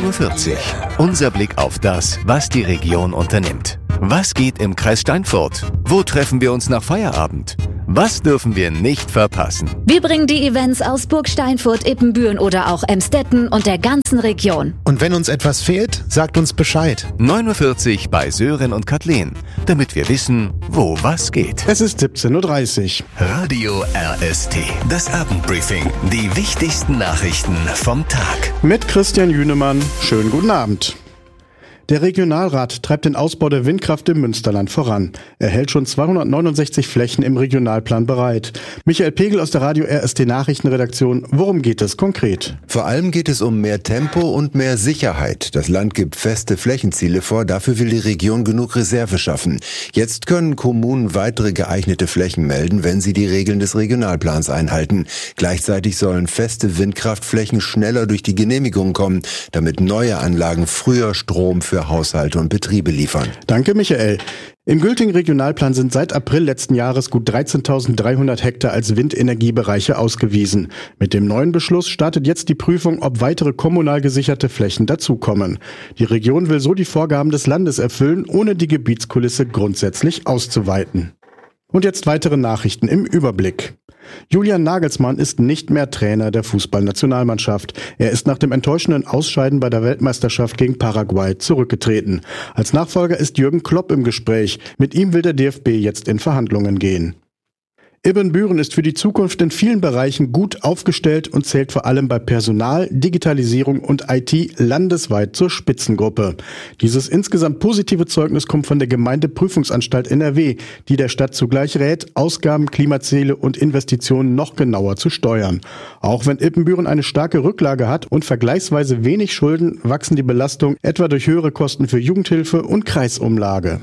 9:40 Uhr. Unser Blick auf das, was die Region unternimmt. Was geht im Kreis Steinfurt? Wo treffen wir uns nach Feierabend? Was dürfen wir nicht verpassen? Wir bringen die Events aus Burg Steinfurt, Ippenbüren oder auch Emstetten und der ganzen Region. Und wenn uns etwas fehlt, sagt uns Bescheid. 9:40 Uhr bei Sören und Kathleen, damit wir wissen, wo was geht. Es ist 17:30 Uhr. Radio RST, das Abendbriefing. Die wichtigsten Nachrichten vom Tag. Mit Christian Jünemann. Schönen guten Abend. Der Regionalrat treibt den Ausbau der Windkraft im Münsterland voran. Er hält schon 269 Flächen im Regionalplan bereit. Michael Pegel aus der Radio RST Nachrichtenredaktion. Worum geht es konkret? Vor allem geht es um mehr Tempo und mehr Sicherheit. Das Land gibt feste Flächenziele vor. Dafür will die Region genug Reserve schaffen. Jetzt können Kommunen weitere geeignete Flächen melden, wenn sie die Regeln des Regionalplans einhalten. Gleichzeitig sollen feste Windkraftflächen schneller durch die Genehmigung kommen, damit neue Anlagen früher Strom für Haushalte und Betriebe liefern. Danke, Michael. Im gültigen Regionalplan sind seit April letzten Jahres gut 13.300 Hektar als Windenergiebereiche ausgewiesen. Mit dem neuen Beschluss startet jetzt die Prüfung, ob weitere kommunal gesicherte Flächen dazukommen. Die Region will so die Vorgaben des Landes erfüllen, ohne die Gebietskulisse grundsätzlich auszuweiten. Und jetzt weitere Nachrichten im Überblick. Julian Nagelsmann ist nicht mehr Trainer der Fußballnationalmannschaft. Er ist nach dem enttäuschenden Ausscheiden bei der Weltmeisterschaft gegen Paraguay zurückgetreten. Als Nachfolger ist Jürgen Klopp im Gespräch. Mit ihm will der DFB jetzt in Verhandlungen gehen. Ibbenbüren ist für die Zukunft in vielen Bereichen gut aufgestellt und zählt vor allem bei Personal, Digitalisierung und IT landesweit zur Spitzengruppe. Dieses insgesamt positive Zeugnis kommt von der Gemeindeprüfungsanstalt NRW, die der Stadt zugleich rät, Ausgaben, Klimaziele und Investitionen noch genauer zu steuern. Auch wenn Ibbenbüren eine starke Rücklage hat und vergleichsweise wenig Schulden, wachsen die Belastungen etwa durch höhere Kosten für Jugendhilfe und Kreisumlage.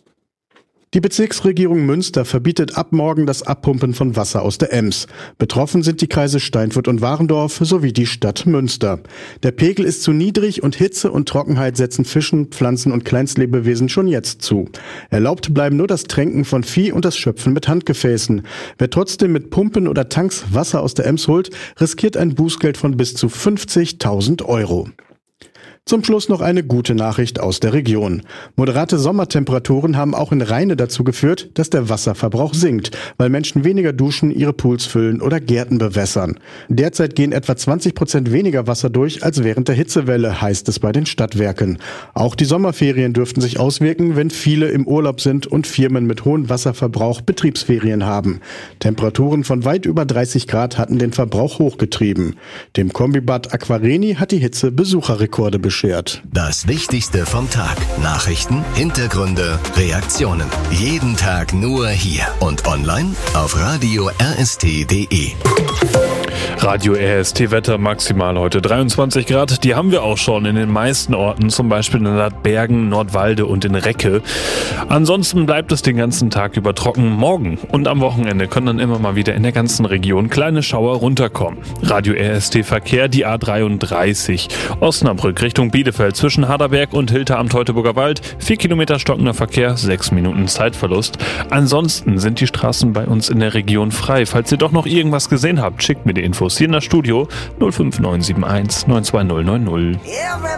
Die Bezirksregierung Münster verbietet ab morgen das Abpumpen von Wasser aus der Ems. Betroffen sind die Kreise Steinfurt und Warendorf sowie die Stadt Münster. Der Pegel ist zu niedrig und Hitze und Trockenheit setzen Fischen, Pflanzen und Kleinstlebewesen schon jetzt zu. Erlaubt bleiben nur das Tränken von Vieh und das Schöpfen mit Handgefäßen. Wer trotzdem mit Pumpen oder Tanks Wasser aus der Ems holt, riskiert ein Bußgeld von bis zu 50.000 €. Zum Schluss noch eine gute Nachricht aus der Region. Moderate Sommertemperaturen haben auch in Rheine dazu geführt, dass der Wasserverbrauch sinkt, weil Menschen weniger duschen, ihre Pools füllen oder Gärten bewässern. Derzeit gehen etwa 20% weniger Wasser durch als während der Hitzewelle, heißt es bei den Stadtwerken. Auch die Sommerferien dürften sich auswirken, wenn viele im Urlaub sind und Firmen mit hohem Wasserverbrauch Betriebsferien haben. Temperaturen von weit über 30 Grad hatten den Verbrauch hochgetrieben. Dem Kombibad Aquareni hat die Hitze Besucherrekorde beschert. Das Wichtigste vom Tag. Nachrichten, Hintergründe, Reaktionen. Jeden Tag nur hier und online auf radio rst.de. Radio RST Wetter maximal heute 23 Grad. Die haben wir auch schon in den meisten Orten, zum Beispiel in Ladbergen, Nordwalde und in Recke. Ansonsten bleibt es den ganzen Tag über trocken. Morgen und am Wochenende können dann immer mal wieder in der ganzen Region kleine Schauer runterkommen. Radio RST Verkehr, die A33. Osnabrück Richtung Bielefeld zwischen Harderberg und Hilter am Teutoburger Wald. 4 Kilometer stockender Verkehr, 6 Minuten Zeitverlust. Ansonsten sind die Straßen bei uns in der Region frei. Falls ihr doch noch irgendwas gesehen habt, schickt mir die Infos hier in das Studio 05971 92090.